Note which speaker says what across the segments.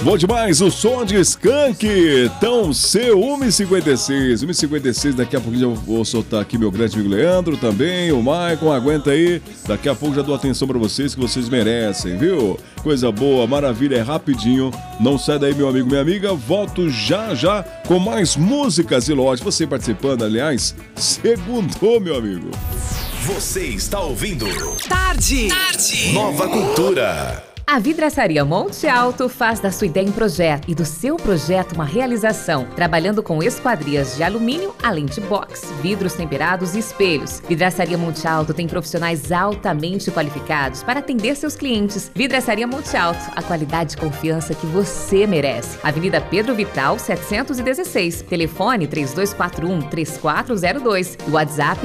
Speaker 1: Bom demais, o som de Skank. Então, C1h56. 1h56, daqui a pouquinho eu vou soltar aqui meu grande amigo Leandro também, o Maicon, aguenta aí. Daqui a pouco já dou atenção pra vocês, que vocês merecem, viu? Coisa boa, maravilha, é rapidinho. Não sai daí, meu amigo, minha amiga. Volto já já com mais músicas e lógico. Você participando, aliás, segundou, meu amigo.
Speaker 2: Você está ouvindo
Speaker 3: Tarde.
Speaker 2: Nova Cultura.
Speaker 4: A Vidraçaria Monte Alto faz da sua ideia um projeto e do seu projeto uma realização, trabalhando com esquadrias de alumínio, além de box, vidros temperados e espelhos. Vidraçaria Monte Alto tem profissionais altamente qualificados para atender seus clientes. Vidraçaria Monte Alto, a qualidade e confiança que você merece. Avenida Pedro Vital, 716, telefone 3241-3402 e WhatsApp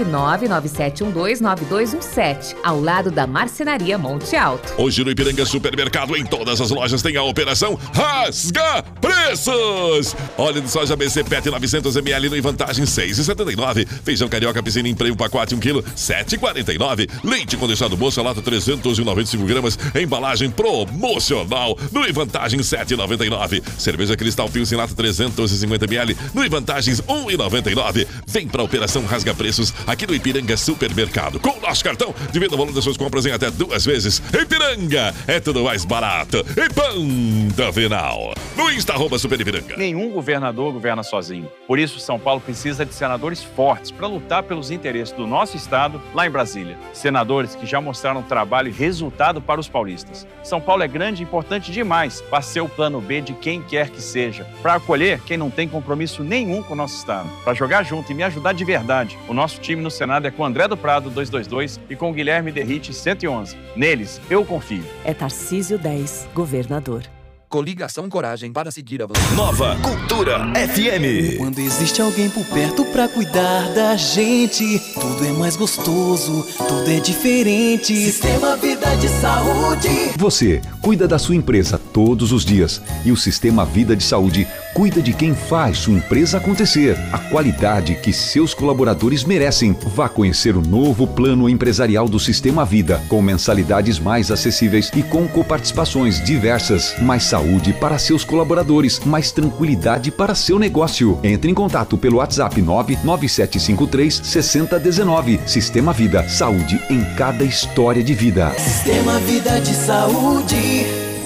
Speaker 4: 997129217, ao lado da Marcenaria Monte Alto.
Speaker 5: Hoje no Ipiranga Supermercado, em todas as lojas tem a operação Rasga Preços. Óleo de soja BC PET 900ml no vantagem 6,79. Feijão carioca piscina em prêmio pacote 1 kg 7,49. Leite condensado moça lata 395 gramas, embalagem promocional no vantagem 7,99. Cerveja Cristal Pilsen lata 350ml no vantagens 1,99. Vem pra operação Rasga Preços aqui no Ipiranga Supermercado. Com o nosso cartão, divida o valor das suas compras em até 2 vezes. Ipiranga é tudo mais barato. E ponto final. No Insta, @Super Ipiranga.
Speaker 6: Nenhum governador governa sozinho. Por isso, São Paulo precisa de senadores fortes para lutar pelos interesses do nosso estado lá em Brasília. Senadores que já mostraram trabalho e resultado para os paulistas. São Paulo é grande e importante demais para ser o plano B de quem quer que seja, para acolher quem não tem compromisso nenhum com o nosso estado. Para jogar junto e me ajudar de verdade, o nosso time no Senado é com André do Prado, 222, e com Guilherme Derrite, 111. Neles, eu confio.
Speaker 3: É Tarcísio 10, governador.
Speaker 7: Coligação Coragem para seguir a
Speaker 2: Nova Cultura FM.
Speaker 8: Quando existe alguém por perto pra cuidar da gente, tudo é mais gostoso, tudo é diferente. Sistema Vida de Saúde.
Speaker 9: Você cuida da sua empresa todos os dias e o Sistema Vida de Saúde cuida de quem faz sua empresa acontecer. A qualidade que seus colaboradores merecem. Vá conhecer o novo plano empresarial do Sistema Vida, com mensalidades mais acessíveis e com coparticipações diversas. Mais saúde para seus colaboradores, mais tranquilidade para seu negócio. Entre em contato pelo WhatsApp 99753-6019. Sistema Vida, saúde em cada história de vida.
Speaker 8: Sistema Vida de Saúde.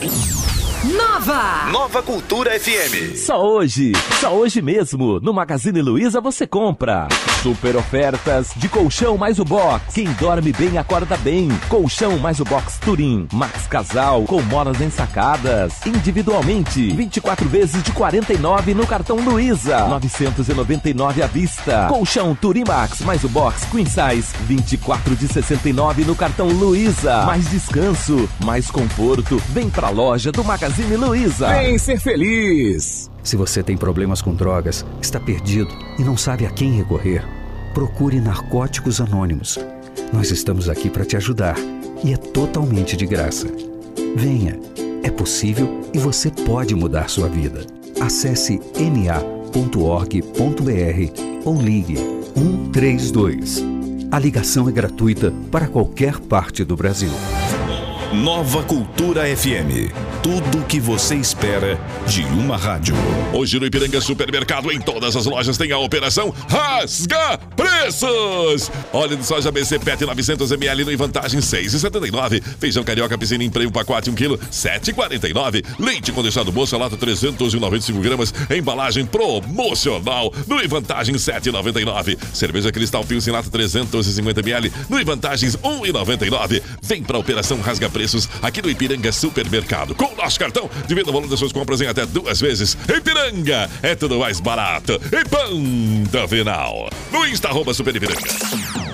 Speaker 2: Nova Cultura FM.
Speaker 10: Só hoje mesmo, no Magazine Luiza você compra super ofertas de colchão mais o box. Quem dorme bem acorda bem. Colchão mais o box Turim, Max Casal, com molas ensacadas, individualmente, 24 vezes de 49 no cartão Luiza, 999 à vista. Colchão Turim Max mais o box Queen Size, 24 de 69 no cartão Luiza. Mais descanso, mais conforto. Vem pra loja do Magazine Luiza.
Speaker 11: Vem ser feliz!
Speaker 12: Se você tem problemas com drogas, está perdido e não sabe a quem recorrer, procure Narcóticos Anônimos. Nós estamos aqui para te ajudar e é totalmente de graça. Venha, é possível e você pode mudar sua vida. Acesse na.org.br ou ligue 132. A ligação é gratuita para qualquer parte do Brasil.
Speaker 2: Nova Cultura FM. Tudo o que você espera de uma rádio.
Speaker 5: Hoje no Ipiranga Supermercado, em todas as lojas tem a operação Rasga Preços. Óleo de soja BC PET 900ml no vantagem 6,79. Feijão carioca piscina em prêmio pacote 1 kg 7,49. Leite condensado moça lata 395 gramas, embalagem promocional no vantagem 7,99. Cerveja Cristal Pilsen lata 350ml no vantagens 1,99. Vem pra operação Rasga Preços aqui no Ipiranga Supermercado. Com o nosso cartão, divida o valor das suas compras em até 2 vezes. Ipiranga é tudo mais barato. E ponto final. No Insta, @Super Ipiranga.